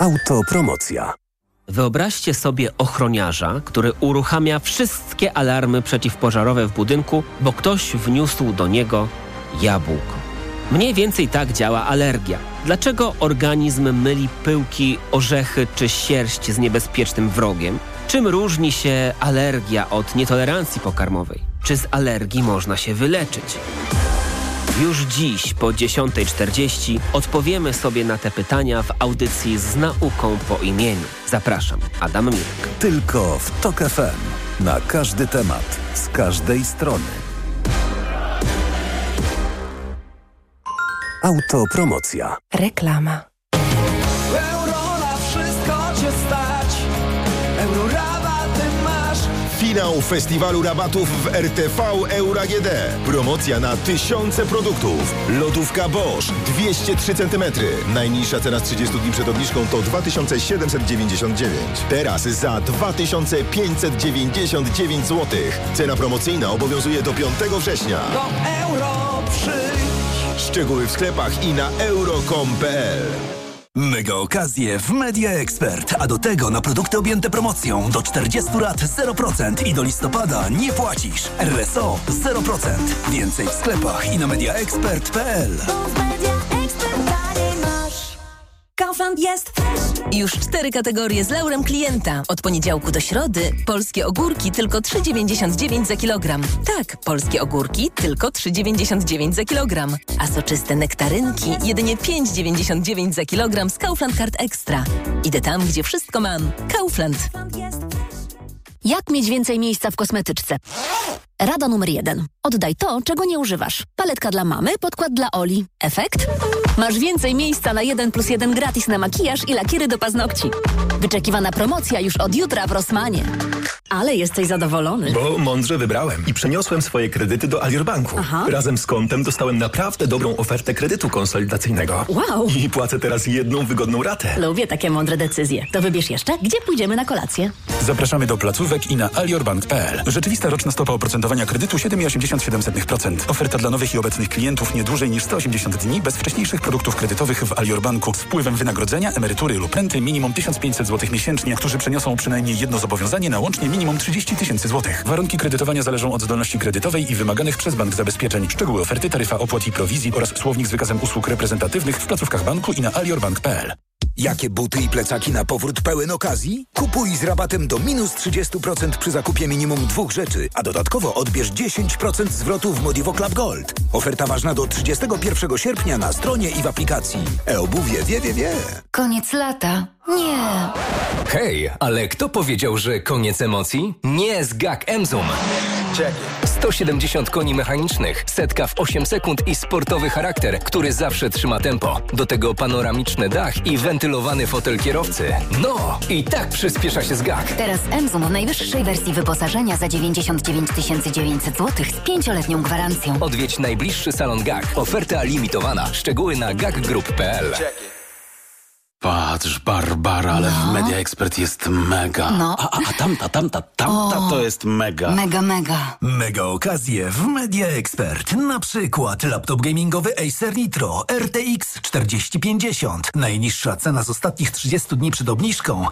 Autopromocja. Wyobraźcie sobie ochroniarza, który uruchamia wszystkie alarmy przeciwpożarowe w budynku, bo ktoś wniósł do niego jabłko. Mniej więcej tak działa alergia. Dlaczego organizm myli pyłki, orzechy czy sierść z niebezpiecznym wrogiem? Czym różni się alergia od nietolerancji pokarmowej? Czy z alergii można się wyleczyć? Już dziś po 10:40 odpowiemy sobie na te pytania w audycji z nauką po imieniu. Zapraszam, Adam Mirek. Tylko w TOK FM. Na każdy temat, z każdej strony. Autopromocja. Reklama. Euro na wszystko cię stać. Eurorabaty masz. Finał festiwalu rabatów w RTV Euro AGD. Promocja na tysiące produktów. Lodówka Bosch 203 cm. Najniższa cena z 30 dni przed obniżką to 2799. Teraz za 2599 zł. Cena promocyjna obowiązuje do 5 września. Do euro przyjdź. Szczegóły w sklepach i na euro.com.pl. Mega okazje w Media Expert, a do tego na produkty objęte promocją do 40 lat 0% i do listopada nie płacisz. RSO 0%. Więcej w sklepach i na mediaexpert.pl. Kaufland jest już 4 kategorie z laurem klienta. Od poniedziałku do środy polskie ogórki tylko 3,99 za kilogram. Tak, polskie ogórki tylko 3,99 za kilogram. A soczyste nektarynki jedynie 5,99 za kilogram z Kaufland Card Extra. Idę tam, gdzie wszystko mam. Kaufland. Jak mieć więcej miejsca w kosmetyczce? Rada numer 1. Oddaj to, czego nie używasz. Paletka dla mamy, podkład dla Oli. Efekt? Masz więcej miejsca na 1+1 gratis na makijaż i lakiery do paznokci. Wyczekiwana promocja już od jutra w Rossmanie. Ale jesteś zadowolony. Bo mądrze wybrałem i przeniosłem swoje kredyty do Alior Banku. Aha. Razem z kontem dostałem naprawdę dobrą ofertę kredytu konsolidacyjnego. Wow. I płacę teraz jedną wygodną ratę. Lubię takie mądre decyzje. To wybierz jeszcze, gdzie pójdziemy na kolację. Zapraszamy do placówek i na aliorbank.pl. Rzeczywista roczna stopa oprocentowania kredytu 7,87%. Oferta dla nowych i obecnych klientów nie dłużej niż 180 dni bez wcześniejszych produktów kredytowych w Alior Banku z wpływem wynagrodzenia, emerytury lub renty minimum 1500 zł miesięcznie, którzy przeniosą przynajmniej jedno zobowiązanie na łącznie minimum 30 tysięcy złotych. Warunki kredytowania zależą od zdolności kredytowej i wymaganych przez bank zabezpieczeń. Szczegóły oferty, taryfa opłat i prowizji oraz słownik z wykazem usług reprezentatywnych w placówkach banku i na aliorbank.pl. Jakie buty i plecaki na powrót pełen okazji? Kupuj z rabatem do minus 30% przy zakupie minimum 2 rzeczy, a dodatkowo odbierz 10% zwrotu w Modivo Club Gold. Oferta ważna do 31 sierpnia na stronie i w aplikacji. E-obuwie wie. Koniec lata. Nie. Hej, ale kto powiedział, że koniec emocji? Nie z GAC Emzum. 170 koni mechanicznych, setka w 8 sekund i sportowy charakter, który zawsze trzyma tempo. Do tego panoramiczny dach i wentylowany fotel kierowcy. No, i tak przyspiesza się z GAC. Teraz Emzum w najwyższej wersji wyposażenia za 99 900 zł z 5-letnią gwarancją. Odwiedź najbliższy salon GAC. Oferta limitowana. Szczegóły na gacgroup.pl. Patrz, Barbara, ale w Media Expert jest mega. No. A tamta to jest mega. Mega. Mega okazje w Media Expert. Na przykład laptop gamingowy Acer Nitro RTX 4050. Najniższa cena z ostatnich 30 dni przed obniżką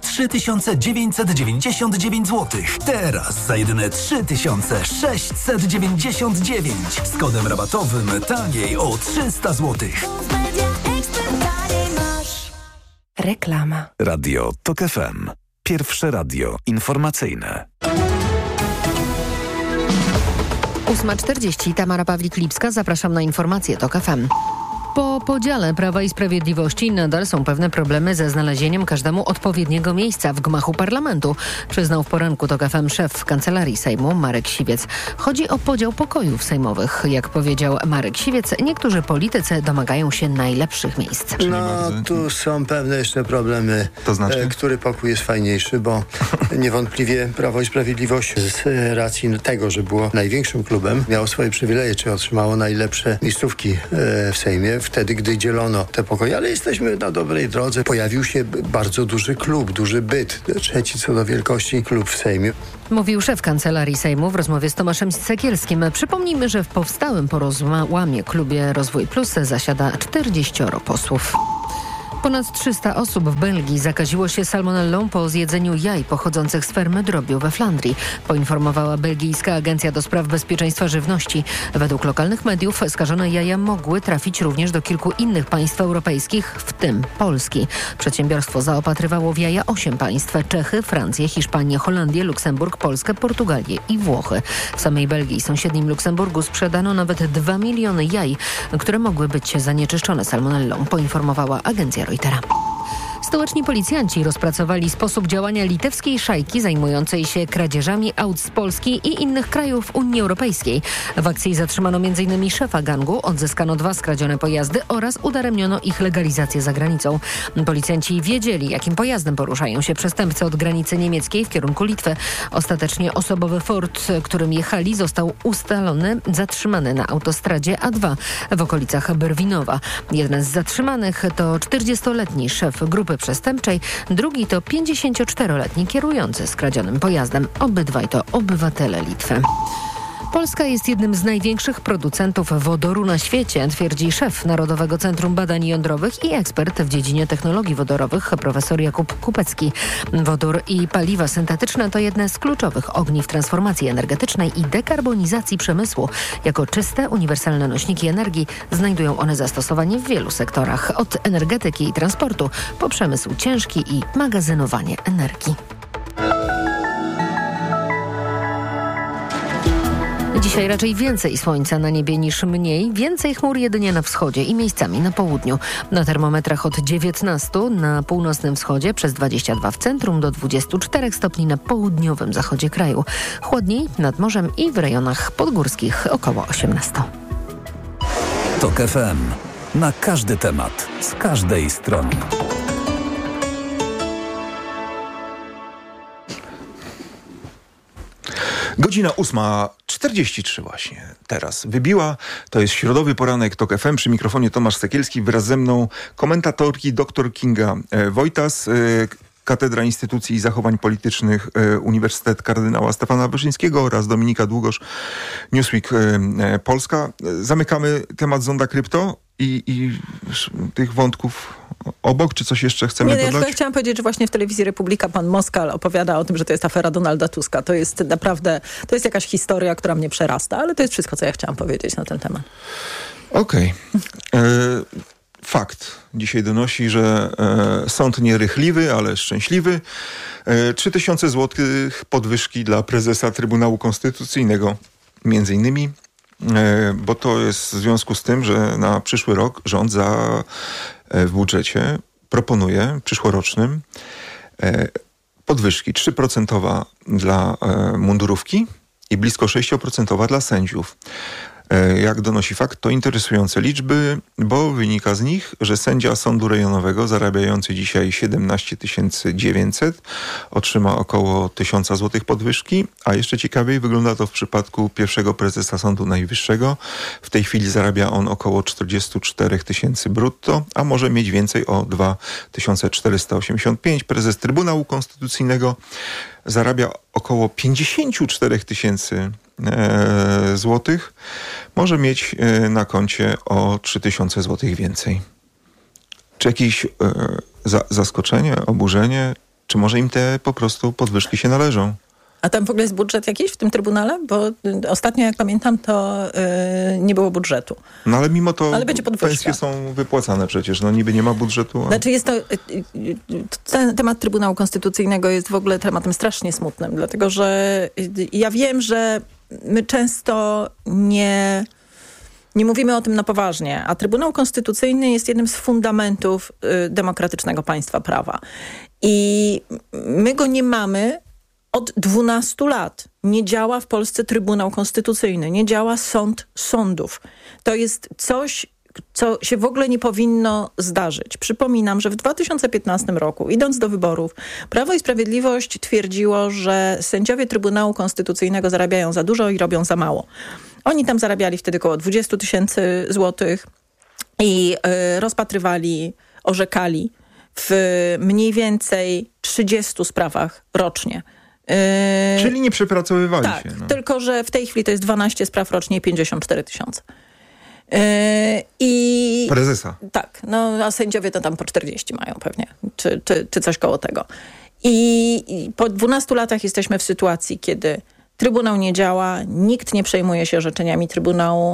3999 zł. Teraz za jedyne 3699. Z kodem rabatowym taniej o 300 zł. Reklama. Radio TOK FM. Pierwsze radio informacyjne. 8:40. Tamara Pawlik-Lipska. Zapraszam na informacje TOK FM. Po podziale Prawa i Sprawiedliwości nadal są pewne problemy ze znalezieniem każdemu odpowiedniego miejsca w gmachu parlamentu, przyznał w poranku TOK FM szef Kancelarii Sejmu Marek Siwiec. Chodzi o podział pokojów sejmowych. Jak powiedział Marek Siwiec, niektórzy politycy domagają się najlepszych miejsc. Tu są pewne jeszcze problemy, to znaczy? Który pokój jest fajniejszy, bo niewątpliwie Prawo i Sprawiedliwość z racji tego, że było największym klubem, miało swoje przywileje, czy otrzymało najlepsze miejscówki w Sejmie. Wtedy, gdy dzielono te pokoje, ale jesteśmy na dobrej drodze. Pojawił się bardzo duży klub, duży byt. Trzeci co do wielkości klub w Sejmie. Mówił szef Kancelarii Sejmu w rozmowie z Tomaszem Sekielskim. Przypomnijmy, że w powstałym porozumieniu klubie Rozwój Plus zasiada 40 posłów. Ponad 300 osób w Belgii zakaziło się salmonellą po zjedzeniu jaj pochodzących z fermy drobiu we Flandrii, poinformowała belgijska Agencja do Spraw Bezpieczeństwa Żywności. Według lokalnych mediów skażone jaja mogły trafić również do kilku innych państw europejskich, w tym Polski. Przedsiębiorstwo zaopatrywało w jaja 8 państw: Czechy, Francję, Hiszpanię, Holandię, Luksemburg, Polskę, Portugalię i Włochy. W samej Belgii i sąsiednim Luksemburgu sprzedano nawet 2 miliony jaj, które mogły być zanieczyszczone salmonellą, poinformowała agencja Reutera. Stołeczni policjanci rozpracowali sposób działania litewskiej szajki zajmującej się kradzieżami aut z Polski i innych krajów Unii Europejskiej. W akcji zatrzymano m.in. szefa gangu, odzyskano 2 skradzione pojazdy oraz udaremniono ich legalizację za granicą. Policjanci wiedzieli, jakim pojazdem poruszają się przestępcy od granicy niemieckiej w kierunku Litwy. Ostatecznie osobowy Ford, którym jechali, został zatrzymany na autostradzie A2 w okolicach Berwinowa. Jeden z zatrzymanych to 40-letni szef grupy przestępczej, drugi to 54-letni kierujący skradzionym pojazdem. Obydwaj to obywatele Litwy. Polska jest jednym z największych producentów wodoru na świecie, twierdzi szef Narodowego Centrum Badań Jądrowych i ekspert w dziedzinie technologii wodorowych profesor Jakub Kupecki. Wodór i paliwa syntetyczne to jedne z kluczowych ogniw transformacji energetycznej i dekarbonizacji przemysłu. Jako czyste, uniwersalne nośniki energii znajdują one zastosowanie w wielu sektorach, od energetyki i transportu po przemysł ciężki i magazynowanie energii. Dzisiaj raczej więcej słońca na niebie niż mniej, więcej chmur jedynie na wschodzie i miejscami na południu. Na termometrach od 19 na północnym wschodzie, przez 22 w centrum, do 24 stopni na południowym zachodzie kraju. Chłodniej nad morzem i w rejonach podgórskich około 18. TOK FM. Na każdy temat, z każdej strony. Godzina 8:43 właśnie teraz wybiła. To jest środowy poranek TOK FM. Przy mikrofonie Tomasz Sekielski. Wraz ze mną komentatorki dr Kinga Wojtas, Katedra Instytucji i Zachowań Politycznych Uniwersytet Kardynała Stefana Wyszyńskiego oraz Dominika Długosz, Newsweek Polska. Zamykamy temat Zonda Krypto i tych wątków obok, czy coś jeszcze chcemy dodać? Ja chciałam powiedzieć, że właśnie w telewizji Republika pan Moskal opowiada o tym, że to jest afera Donalda Tuska. To jest naprawdę, to jest jakaś historia, która mnie przerasta, ale to jest wszystko, co ja chciałam powiedzieć na ten temat. Okej. Fakt dzisiaj donosi, że sąd nierychliwy, ale szczęśliwy. 3000 zł podwyżki dla prezesa Trybunału Konstytucyjnego. Między innymi, bo to jest w związku z tym, że na przyszły rok rząd w budżecie proponuje, przyszłorocznym, podwyżki 3% dla mundurówki i blisko 6% dla sędziów. Jak donosi fakt, to interesujące liczby, bo wynika z nich, że sędzia sądu rejonowego zarabiający dzisiaj 17 900 otrzyma około 1000 zł podwyżki, a jeszcze ciekawiej wygląda to w przypadku pierwszego prezesa Sądu Najwyższego. W tej chwili zarabia on około 44 000 brutto, a może mieć więcej o 2485. Prezes Trybunału Konstytucyjnego zarabia około 54 000 złotych, może mieć na koncie o 3000 złotych więcej. Czy jakieś zaskoczenie, oburzenie, czy może im te po prostu podwyżki się należą? A tam w ogóle jest budżet jakiś w tym Trybunale? Bo ostatnio, jak pamiętam, to nie było budżetu. No ale mimo to będzie pensje są wypłacane przecież. No niby nie ma budżetu. Znaczy jest to... Ten temat Trybunału Konstytucyjnego jest w ogóle tematem strasznie smutnym, dlatego że ja wiem, że my często nie mówimy o tym na poważnie, a Trybunał Konstytucyjny jest jednym z fundamentów demokratycznego państwa prawa. I my go nie mamy od 12 lat. Nie działa w Polsce Trybunał Konstytucyjny, nie działa sąd sądów. To jest coś, co się w ogóle nie powinno zdarzyć. Przypominam, że w 2015 roku, idąc do wyborów, Prawo i Sprawiedliwość twierdziło, że sędziowie Trybunału Konstytucyjnego zarabiają za dużo i robią za mało. Oni tam zarabiali wtedy około 20 000 złotych i rozpatrywali, orzekali w mniej więcej 30 sprawach rocznie. Czyli nie przepracowywali tak, się. No. Tylko że w tej chwili to jest 12 spraw rocznie i 54 000. I prezesa. Tak, no a sędziowie to tam po 40 mają pewnie, czy coś koło tego. I po 12 latach jesteśmy w sytuacji, kiedy Trybunał nie działa, nikt nie przejmuje się orzeczeniami Trybunału.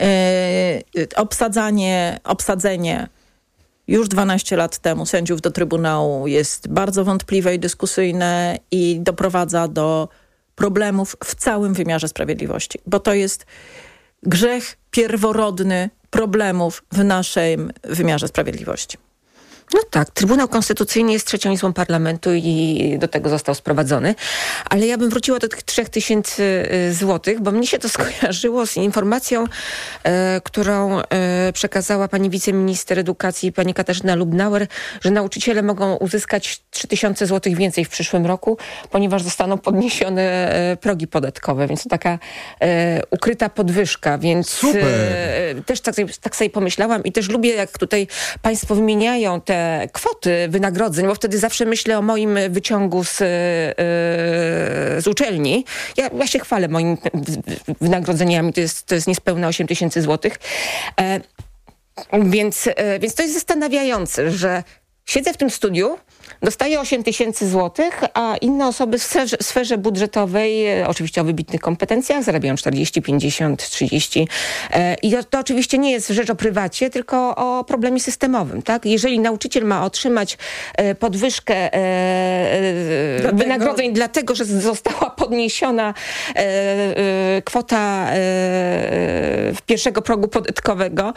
Obsadzenie już 12 lat temu sędziów do Trybunału jest bardzo wątpliwe i dyskusyjne i doprowadza do problemów w całym wymiarze sprawiedliwości, bo to jest grzech pierworodny problemów w naszym wymiarze sprawiedliwości. No tak, Trybunał Konstytucyjny jest trzecią izbą parlamentu i do tego został sprowadzony. Ale ja bym wróciła do tych 3000 złotych, bo mnie się to skojarzyło z informacją, którą przekazała pani wiceminister edukacji, pani Katarzyna Lubnauer, że nauczyciele mogą uzyskać 3000 złotych więcej w przyszłym roku, ponieważ zostaną podniesione progi podatkowe, więc to taka ukryta podwyżka, więc też tak sobie pomyślałam i też lubię, jak tutaj państwo wymieniają te kwoty wynagrodzeń, bo wtedy zawsze myślę o moim wyciągu z uczelni. Ja się chwalę moimi wynagrodzeniami, to jest niespełna 8000 złotych. Więc to jest zastanawiające, że siedzę w tym studiu, dostaję 8000 złotych, a inne osoby w sferze budżetowej, oczywiście o wybitnych kompetencjach, zarabiają 40, 50, 30. I to oczywiście nie jest rzecz o prywacie, tylko o problemie systemowym. Tak? Jeżeli nauczyciel ma otrzymać podwyżkę wynagrodzeń dlatego, że została podniesiona kwota pierwszego progu podatkowego,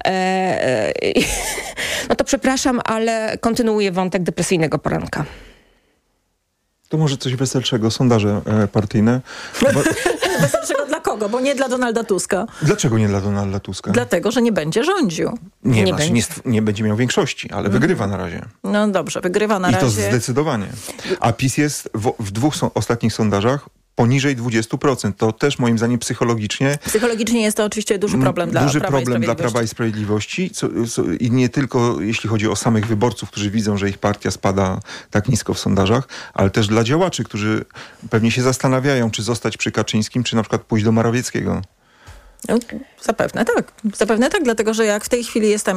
no to przepraszam, ale kontynuuję wątek depresyjnego poranka. To może coś weselszego, sondaże partyjne. Weselszego dla kogo? Bo nie dla Donalda Tuska. Dlaczego nie dla Donalda Tuska? Dlatego, że nie będzie rządził. Nie będzie miał większości, ale wygrywa na razie. No dobrze, wygrywa na razie. I to zdecydowanie. A PiS jest w dwóch ostatnich sondażach poniżej 20%. To też moim zdaniem psychologicznie jest to oczywiście duży problem dla Prawa i Sprawiedliwości. I nie tylko jeśli chodzi o samych wyborców, którzy widzą, że ich partia spada tak nisko w sondażach, ale też dla działaczy, którzy pewnie się zastanawiają, czy zostać przy Kaczyńskim, czy na przykład pójść do Morawieckiego. No, zapewne tak, dlatego że jak w tej chwili jest tam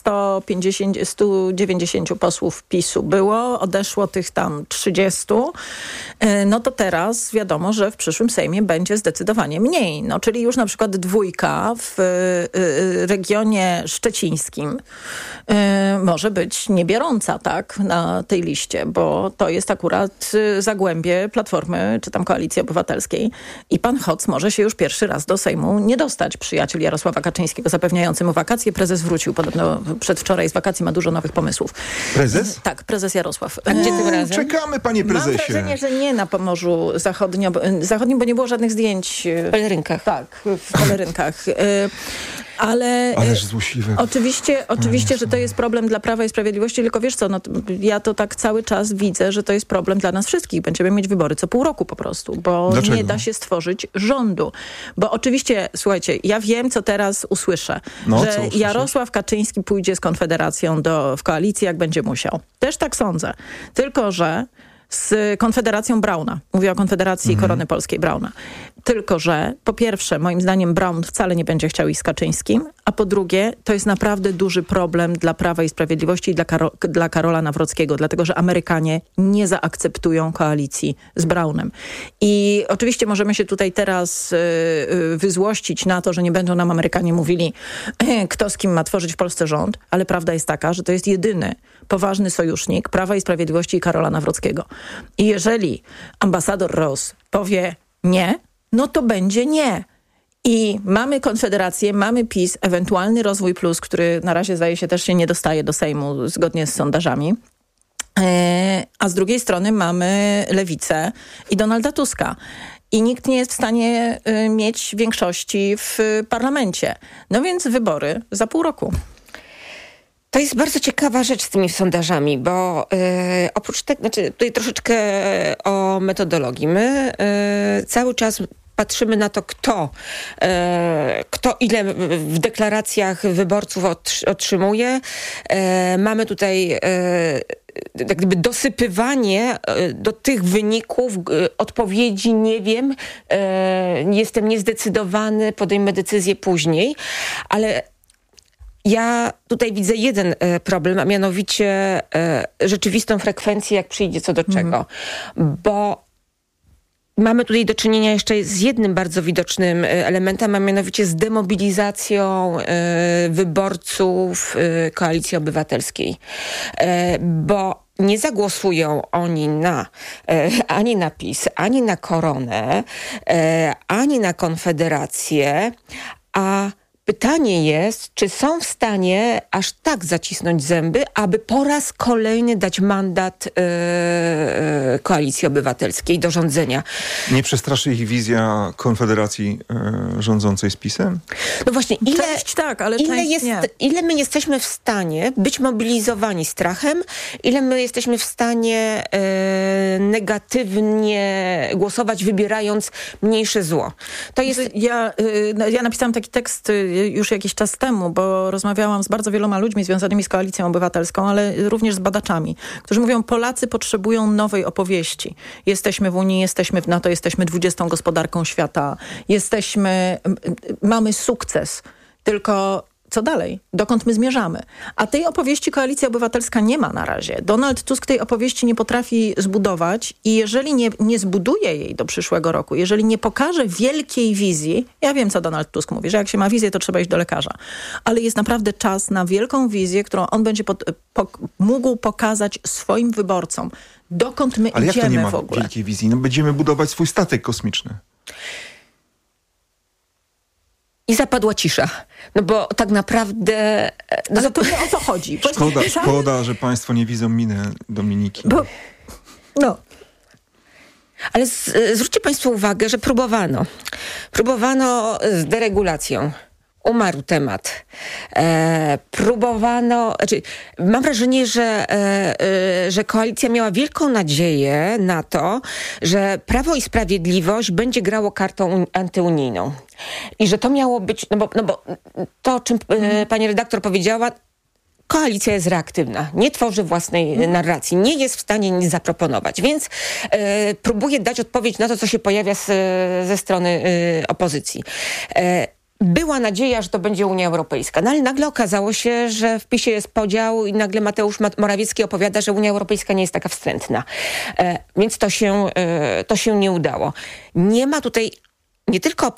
190 posłów PiS-u było, odeszło tych tam 30, no to teraz wiadomo, że w przyszłym Sejmie będzie zdecydowanie mniej. No, czyli już na przykład 2 w regionie szczecińskim może być niebierąca tak, na tej liście, bo to jest akurat zagłębie Platformy czy tam Koalicji Obywatelskiej i pan Hoc może się już pierwszy raz do Sejmu nie dostać. Przyjaciel Jarosława Kaczyńskiego zapewniający mu wakacje. Prezes wrócił podobno przedwczoraj z wakacji, ma dużo nowych pomysłów. Prezes? Tak, prezes Jarosław. A gdzie tym razem? Czekamy, panie prezesie. Mam wrażenie, że nie na Pomorzu Zachodnim, bo nie było żadnych zdjęć. W pelerynkach. Tak, w pelerynkach. Ależ złośliwe. Oczywiście, że to jest problem dla Prawa i Sprawiedliwości, tylko wiesz co, no, ja to tak cały czas widzę, że to jest problem dla nas wszystkich. Będziemy mieć wybory co pół roku po prostu, bo Dlaczego? nie da się stworzyć rządu. Bo oczywiście, słuchajcie, ja wiem, co teraz usłyszę, że Jarosław Kaczyński pójdzie z Konfederacją w koalicję, jak będzie musiał. Też tak sądzę. Tylko że z Konfederacją Brauna. Mówię o Konfederacji Korony Polskiej Brauna. Tylko że po pierwsze, moim zdaniem Braun wcale nie będzie chciał iść z Kaczyńskim, a po drugie, to jest naprawdę duży problem dla Prawa i Sprawiedliwości i dla Karola Nawrockiego, dlatego że Amerykanie nie zaakceptują koalicji z Braunem. I oczywiście możemy się tutaj teraz wyzłościć na to, że nie będą nam Amerykanie mówili, kto z kim ma tworzyć w Polsce rząd, ale prawda jest taka, że to jest jedyny poważny sojusznik Prawa i Sprawiedliwości i Karola Nawrockiego. I jeżeli ambasador Ross powie nie, no to będzie nie. I mamy Konfederację, mamy PiS, ewentualny Rozwój Plus, który na razie zdaje się też się nie dostaje do Sejmu zgodnie z sondażami. A z drugiej strony mamy Lewicę i Donalda Tuska. I nikt nie jest w stanie mieć większości w parlamencie. No więc wybory za pół roku. To jest bardzo ciekawa rzecz z tymi sondażami, bo oprócz tego, tutaj troszeczkę o metodologii. My cały czas patrzymy na to, kto ile w deklaracjach wyborców otrzymuje. Mamy tutaj jak gdyby dosypywanie do tych wyników odpowiedzi nie wiem, jestem niezdecydowany, podejmę decyzję później, ale ja tutaj widzę jeden problem, a mianowicie rzeczywistą frekwencję, jak przyjdzie co do czego. Bo mamy tutaj do czynienia jeszcze z jednym bardzo widocznym elementem, a mianowicie z demobilizacją wyborców Koalicji Obywatelskiej. Bo nie zagłosują oni ani na PiS, ani na Koronę, ani na Konfederację, a pytanie jest, czy są w stanie aż tak zacisnąć zęby, aby po raz kolejny dać mandat Koalicji Obywatelskiej do rządzenia. Nie przestraszy ich wizja Konfederacji rządzącej z PiS-em? No właśnie, ale ile my jesteśmy w stanie być mobilizowani strachem, ile my jesteśmy w stanie negatywnie głosować, wybierając mniejsze zło. To jest... Ja napisałam taki tekst już jakiś czas temu, bo rozmawiałam z bardzo wieloma ludźmi związanymi z Koalicją Obywatelską, ale również z badaczami, którzy mówią, Polacy potrzebują nowej opowieści. Jesteśmy w Unii, jesteśmy w NATO, jesteśmy 20. gospodarką świata, mamy sukces, tylko co dalej? Dokąd my zmierzamy? A tej opowieści Koalicja Obywatelska nie ma na razie. Donald Tusk tej opowieści nie potrafi zbudować i jeżeli nie zbuduje jej do przyszłego roku, jeżeli nie pokaże wielkiej wizji, ja wiem, co Donald Tusk mówi, że jak się ma wizję, to trzeba iść do lekarza. Ale jest naprawdę czas na wielką wizję, którą on będzie mógł pokazać swoim wyborcom. Dokąd my ale idziemy jak to nie ma w ogóle? wielkiej wizji? No będziemy budować swój statek kosmiczny. I zapadła cisza. No bo tak naprawdę... Ale to nie o to chodzi. Szkoda, że państwo nie widzą miny Dominiki. Ale zwróćcie państwo uwagę, że próbowano z deregulacją. Umarł temat. Mam wrażenie, że koalicja miała wielką nadzieję na to, że Prawo i Sprawiedliwość będzie grało kartą antyunijną. I że to miało być, no bo to, o czym pani redaktor powiedziała, koalicja jest reaktywna, nie tworzy własnej narracji, nie jest w stanie nic zaproponować, więc próbuje dać odpowiedź na to, co się pojawia ze strony opozycji. Była nadzieja, że to będzie Unia Europejska, no ale nagle okazało się, że w PiS-ie jest podział i nagle Mateusz Morawiecki opowiada, że Unia Europejska nie jest taka wstrętna. Więc to się nie udało. Nie ma tutaj nie tylko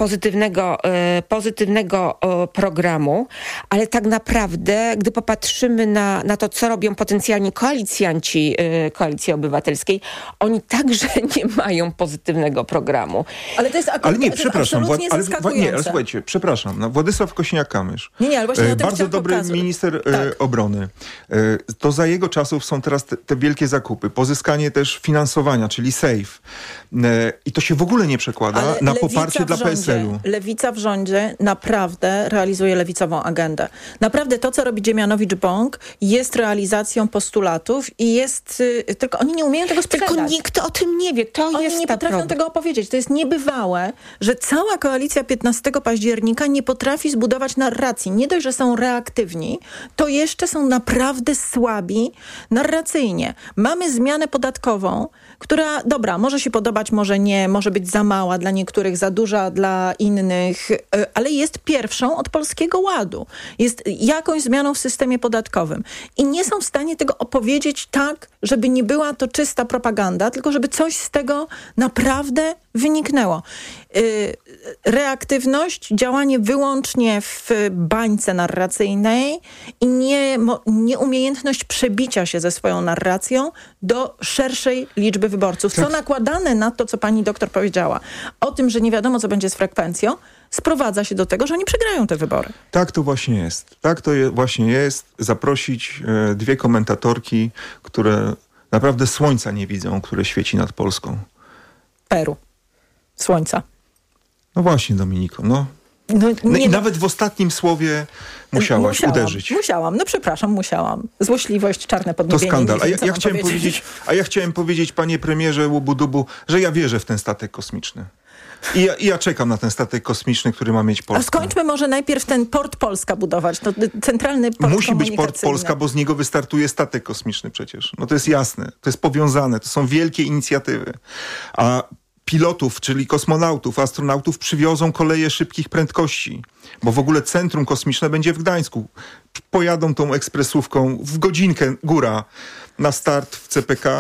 pozytywnego programu, ale tak naprawdę, gdy popatrzymy na to, co robią potencjalni koalicjanci Koalicji Obywatelskiej, oni także nie mają pozytywnego programu. Ale to jest absolutnie zaskakujące. Ale słuchajcie, przepraszam, Władysław Kosiniak-Kamysz, ale właśnie bardzo dobry minister obrony. To za jego czasów są teraz te wielkie zakupy, pozyskanie też finansowania, czyli SAFE. I to się w ogóle nie przekłada na poparcie dla PSL-u. Lewica w rządzie naprawdę realizuje lewicową agendę. Naprawdę to, co robi Dziemianowicz-Bąk, jest realizacją postulatów i jest... Tylko oni nie umieją tego sprzedać. Tylko nikt o tym nie wie. Oni nie potrafią tego opowiedzieć. To jest niebywałe, że cała koalicja 15 października nie potrafi zbudować narracji. Nie dość, że są reaktywni, to jeszcze są naprawdę słabi narracyjnie. Mamy zmianę podatkową, która, dobra, może się podobać, może nie, może być za mała dla niektórych, za duża dla innych, ale jest pierwszą od Polskiego Ładu. Jest jakąś zmianą w systemie podatkowym. I nie są w stanie tego opowiedzieć tak, żeby nie była to czysta propaganda, tylko żeby coś z tego naprawdę wyniknęło. Reaktywność, działanie wyłącznie w bańce narracyjnej i nieumiejętność przebicia się ze swoją narracją do szerszej liczby wyborców. Co nakładane na to, co pani doktor powiedziała, o tym, że nie wiadomo, co będzie z frekwencją, sprowadza się do tego, że oni przegrają te wybory. Tak to właśnie jest. Tak to właśnie jest. Zaprosić dwie komentatorki, które naprawdę słońca nie widzą, które świeci nad Polską. Peru. Słońca. No właśnie, Dominiko, i nawet w ostatnim słowie musiałaś uderzyć. Musiałam, musiałam. Złośliwość, czarne podniebienie. To skandal. Ja chciałem powiedzieć, panie premierze Łubu-Dubu, że ja wierzę w ten statek kosmiczny. I ja czekam na ten statek kosmiczny, który ma mieć Polskę. A skończmy może najpierw ten Port Polska budować. To centralny port Musi być Port Polska, bo z niego wystartuje statek kosmiczny przecież. No to jest jasne. To jest powiązane. To są wielkie inicjatywy. A pilotów, czyli kosmonautów, astronautów przywiozą koleje szybkich prędkości. Bo w ogóle centrum kosmiczne będzie w Gdańsku. Pojadą tą ekspresówką w godzinkę góra na start w CPK.